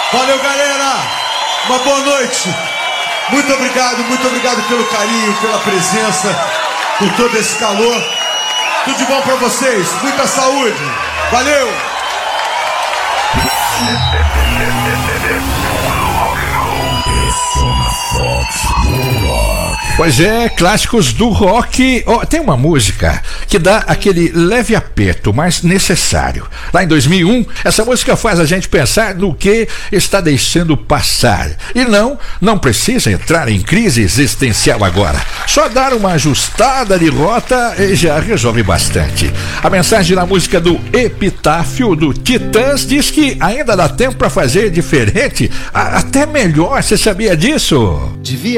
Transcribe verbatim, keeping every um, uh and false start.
Valeu, galera! Uma boa noite! Muito obrigado, muito obrigado pelo carinho, pela presença, por todo esse calor. Tudo de bom pra vocês, muita saúde! Valeu! Pois é, clássicos do rock. Oh, tem uma música que dá aquele leve aperto, mas necessário. Lá em dois mil e um, essa música faz a gente pensar no que está deixando passar. E não, não precisa entrar em crise existencial agora. Só dar uma ajustada de rota já resolve bastante. A mensagem na música do Epitáfio do Titãs diz que ainda dá tempo para fazer diferente, até melhor. Você sabia disso? Devia